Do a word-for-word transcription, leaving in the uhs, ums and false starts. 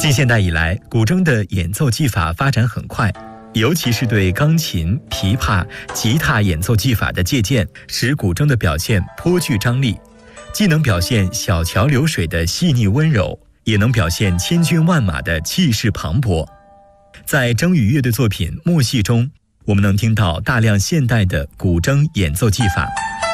近现代以来，古筝的演奏技法发展很快，尤其是对钢琴、琵琶、吉他演奏技法的借鉴，使古筝的表现颇具张力，既能表现小桥流水的细腻温柔，也能表现千军万马的气势磅礴。在筝与乐的作品《默戏》中，我们能听到大量现代的古筝演奏技法。